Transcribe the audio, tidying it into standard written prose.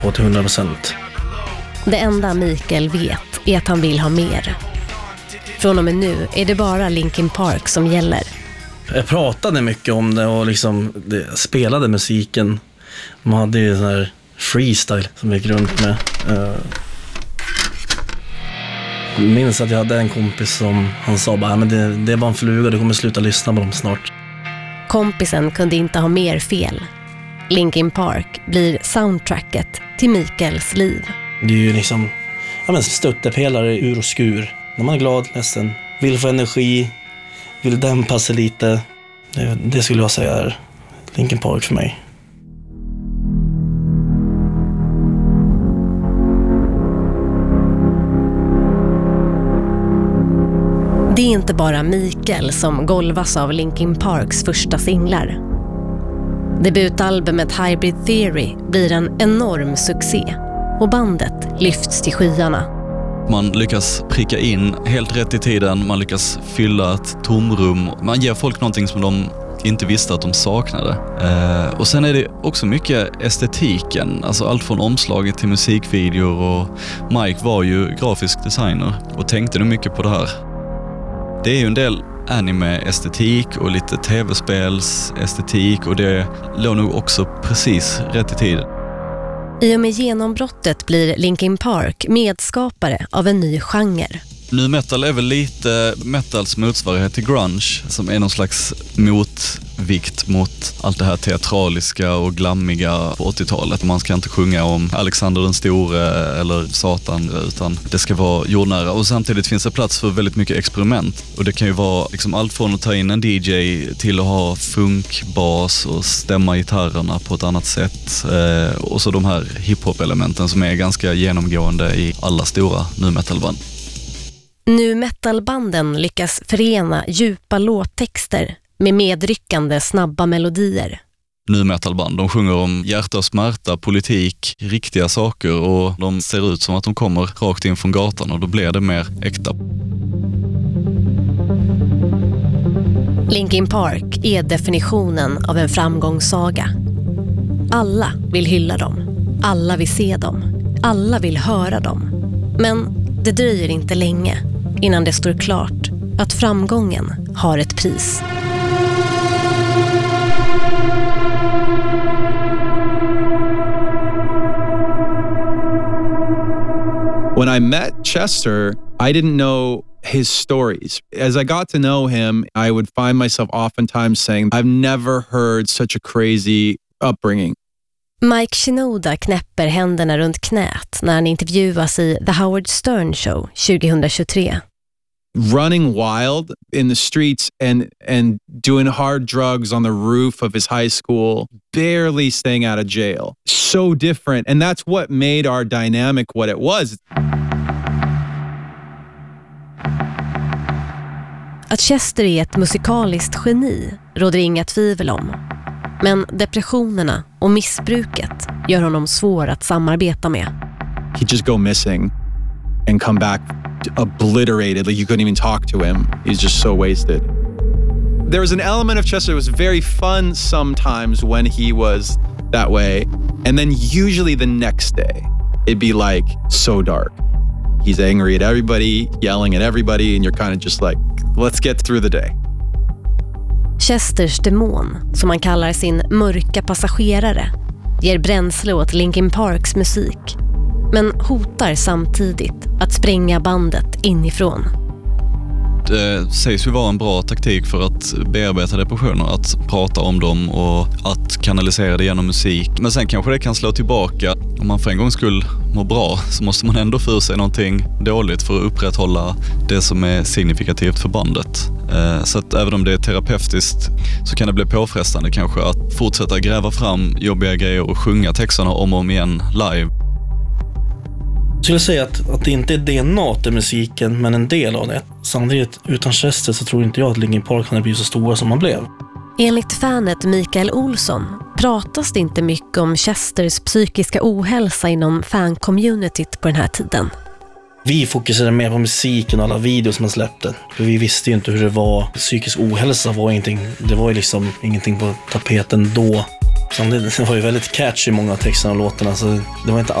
på till 100%. Det enda Mikael vet är att han vill ha mer. Från och med nu är det bara Linkin Park som gäller. Jag pratade mycket om det och liksom spelade musiken. Man hade ju sån här freestyle som jag gick runt med. Jag minns att jag hade en kompis som han sa bara, men det är bara en fluga, du kommer sluta lyssna på dem snart. Kompisen kunde inte ha mer fel. Linkin Park blir soundtracket till Mikaels liv. Det är ju liksom stöttepelare ur och skur. När man är glad, ledsen, vill få energi, vill dämpa sig lite. Det skulle jag säga är Linkin Park för mig. Det är inte bara Mikael som golvas av Linkin Parks första singlar. Debutalbumet Hybrid Theory blir en enorm succé och bandet lyfts till skyarna. Man lyckas pricka in helt rätt i tiden, man lyckas fylla ett tomrum. Man ger folk någonting som de inte visste att de saknade. Och sen är det också mycket estetiken, alltså allt från omslaget till musikvideor, och Mike var ju grafisk designer och tänkte nog mycket på det här. Det är ju en del anime-estetik och lite tv-spels-estetik, och det låg nog också precis rätt i tiden. I och med genombrottet blir Linkin Park medskapare av en ny genre. Nu metal är väl lite metals motsvarighet till grunge, som är någon slags motvikt mot allt det här teatraliska och glammiga på 80-talet. Man ska inte sjunga om Alexander den store eller Satan, utan det ska vara jordnära. Och samtidigt finns det plats för väldigt mycket experiment. Och det kan ju vara liksom allt från att ta in en DJ till att ha funkbas och stämma gitarrerna på ett annat sätt. Och så de här hiphop-elementen som är ganska genomgående i alla stora nu metalband. Nu metalbanden lyckas förena djupa låttexter med medryckande snabba melodier. Nu metalband, de sjunger om hjärta och smärta, politik, riktiga saker, och de ser ut som att de kommer rakt in från gatan, och då blir det mer äkta. Linkin Park är definitionen av en framgångssaga. Alla vill hylla dem, alla vill se dem, alla vill höra dem. Men det dröjer inte länge innan det står klart att framgången har ett pris. When I met Chester, I didn't know his stories. As I got to know him, I would find myself oftentimes saying, I've never heard such a crazy upbringing. Mike Shinoda knäpper händerna runt knät när han intervjuas i The Howard Stern Show 2023. Running wild in the streets and doing hard drugs on the roof of his high school, barely staying out of jail. So different, and that's what made our dynamic what it was. Att Chester är ett musikaliskt geni råder inga tvivel om. Men depressionerna och missbruket gör honom svår att samarbeta med. He'd just go missing and come back obliterated, like you couldn't even talk to him. He's just so wasted. There was an element of Chester that was very fun sometimes when he was that way, and then usually the next day it'd be like so dark. He's angry at everybody, yelling at everybody, and you're kind of just like, let's get through the day. Chesters demon, som man kallar sin mörka passagerare, ger bränsle åt Linkin Parks musik, men hotar samtidigt att spränga bandet inifrån. Det sägs ju vara en bra taktik för att bearbeta depressioner, att prata om dem och att kanalisera det genom musik. Men sen kanske det kan slå tillbaka. Om man för en gångs skull mår bra så måste man ändå få sig någonting dåligt för att upprätthålla det som är signifikativt för bandet. Så att även om det är terapeutiskt så kan det bli påfrestande kanske att fortsätta gräva fram jobbiga grejer och sjunga texterna om och om igen live. Jag skulle säga att det inte är DNA till musiken, men en del av det. Samtidigt, utan Chester så tror inte jag att Linkin Park hade blivit så stora som man blev. Enligt fanet Mikael Olsson pratas det inte mycket om Chesters psykiska ohälsa inom fan-communityt på den här tiden. Vi fokuserade mer på musiken och alla videos man släppte. För vi visste ju inte hur det var. Psykisk ohälsa var ingenting. Det var ju liksom ingenting på tapeten då. Det var ju väldigt catchy i många av texterna och låtarna, så det var inte